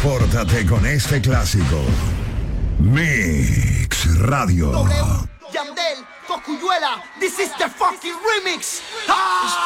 Transpórtate con este clásico. Mix Radio. Yandel, Cocuyuela, this is the fucking remix.